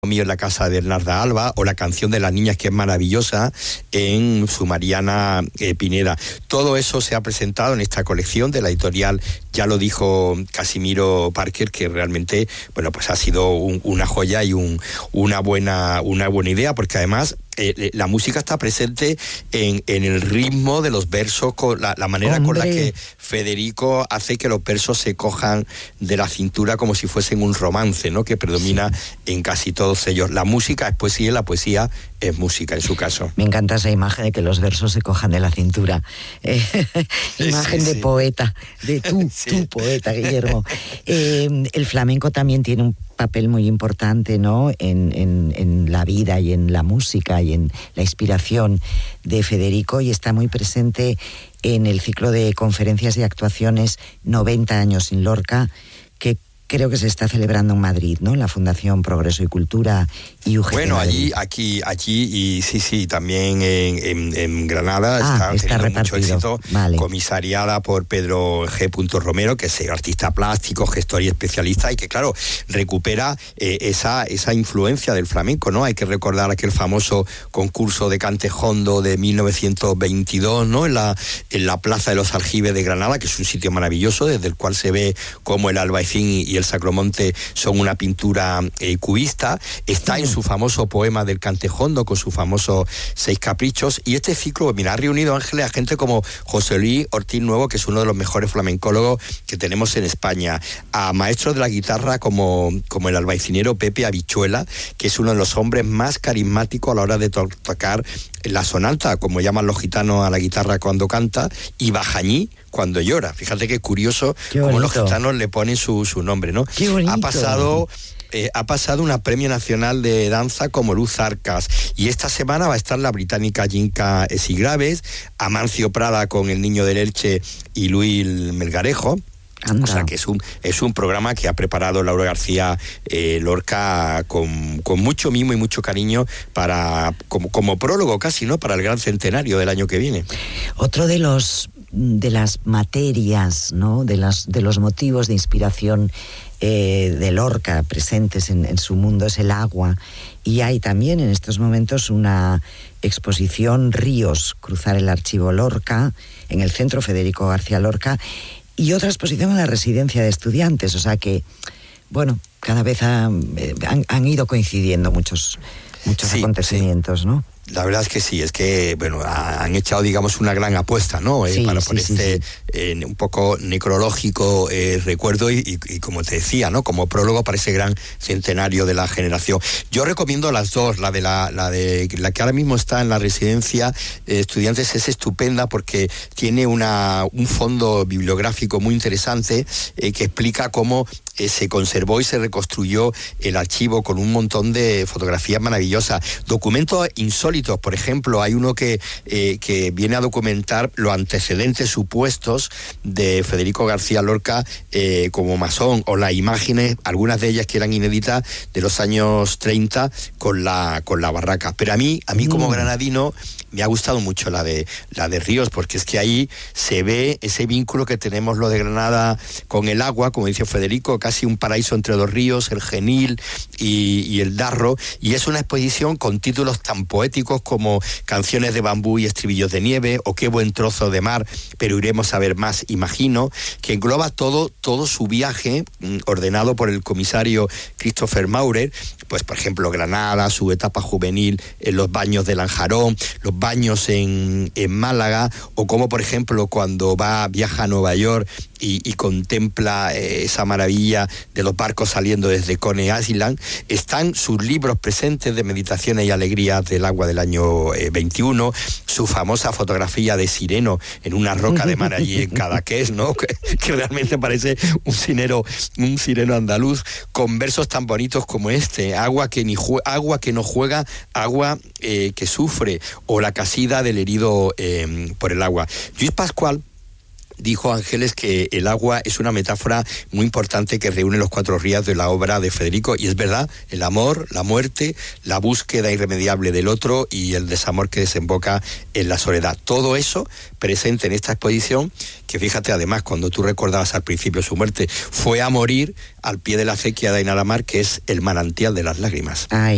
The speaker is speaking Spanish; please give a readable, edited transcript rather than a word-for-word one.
mío en la casa de Bernarda Alba, o la canción de las niñas, que es maravillosa, en su Mariana Pineda. Todo eso se ha presentado en esta colección de la editorial, ya lo dijo Casimiro Parker, que realmente, bueno, pues ha sido una joya y una buena idea, porque además la música está presente en el ritmo de los versos, con la manera con la que Federico hace que los versos se cojan de la cintura como si fuesen un romance, ¿no?, que predomina en casi todos ellos. La música es poesía y la poesía es música, en su caso. Me encanta esa imagen de que los versos se cojan de la cintura. Imagen de poeta, de tú poeta, Guillermo. El flamenco también tiene un papel muy importante, ¿no?, en la vida y en la música y en la inspiración de Federico, y está muy presente en el ciclo de conferencias y actuaciones 90 años sin Lorca, que creo que se está celebrando en Madrid, ¿no?, la Fundación Progreso y Cultura y UGT. Bueno, aquí y sí, también en Granada está teniendo mucho éxito, vale. Comisariada por Pedro G. Romero, que es artista plástico, gestor y especialista, y que, claro, recupera esa influencia del flamenco, ¿no? Hay que recordar aquel famoso concurso de cantejondo de 1922, ¿no?, en la Plaza de los Aljibes de Granada, que es un sitio maravilloso, desde el cual se ve cómo el Albaicín y el Sacromonte son una pintura cubista. Está en su famoso poema del cantejondo, con sus famosos 6 caprichos, y este ciclo, mira, ha reunido, Ángeles, a gente como José Luis Ortiz Nuevo, que es uno de los mejores flamencólogos que tenemos en España, a maestros de la guitarra como el albaicinero Pepe Habichuela, que es uno de los hombres más carismáticos a la hora de tocar la sonata, como llaman los gitanos a la guitarra cuando canta, y Bajañí cuando llora. Fíjate qué curioso cómo los gitanos le ponen su nombre, ¿no? Qué bonito. Ha pasado una premio nacional de danza como Luz Arcas, y esta semana va a estar la británica Yinka Esigraves, Amancio Prada con El Niño del Elche y Luis Melgarejo. Anda. O sea que es un programa que ha preparado Laura García Lorca con mucho mimo y mucho cariño como prólogo casi, ¿no?, para el gran centenario del año que viene. Otro de las materias, ¿no?, de los motivos de inspiración de Lorca presentes en su mundo es el agua, y hay también en estos momentos una exposición Ríos, cruzar el archivo Lorca en el Centro Federico García Lorca, y otra exposición en la residencia de estudiantes. O sea que, bueno, cada vez han ido coincidiendo muchos acontecimientos, ¿no? La verdad es que sí, es que, bueno, han echado, digamos, una gran apuesta, ¿no?, para poner un poco necrológico recuerdo y como te decía, ¿no?, como prólogo para ese gran centenario de la generación. Yo recomiendo las dos, la que ahora mismo está en la residencia estudiantes es estupenda, porque tiene un fondo bibliográfico muy interesante que explica cómo se conservó y se reconstruyó el archivo con un montón de fotografías maravillosas, documentos insólitos. Por ejemplo, hay uno que viene a documentar los antecedentes supuestos de Federico García Lorca como masón, o las imágenes, algunas de ellas que eran inéditas, de los años 30 con la barraca. Pero a mí como granadino me ha gustado mucho la de Ríos, porque es que ahí se ve ese vínculo que tenemos lo de Granada con el agua, como dice Federico, casi un paraíso entre dos ríos, el Genil y el Darro, y es una exposición con títulos tan poéticos como Canciones de bambú y estribillos de nieve, o Qué buen trozo de mar, pero iremos a ver más, imagino, que engloba todo su viaje, ordenado por el comisario Christopher Maurer, pues por ejemplo Granada, su etapa juvenil en los baños de Lanjarón, los baños en Málaga, o como por ejemplo cuando viaja a Nueva York y contempla esa maravilla de los barcos saliendo desde Coney Island. Están sus libros presentes de Meditaciones y Alegrías del Agua del año 21, su famosa fotografía de Sireno en una roca de mar allí en Cadaqués, ¿no?, que realmente parece un sireno andaluz, con versos tan bonitos como este: agua que no juega, agua que sufre, o La casida del herido por el agua. Luis Pascual dijo, Ángeles, que el agua es una metáfora muy importante que reúne los 4 ríos de la obra de Federico, y es verdad, el amor, la muerte, la búsqueda irremediable del otro y el desamor que desemboca en la soledad. Todo eso presente en esta exposición, que fíjate, además, cuando tú recordabas al principio su muerte, fue a morir al pie de la acequia de Ainalamar, que es el manantial de las lágrimas. Ay.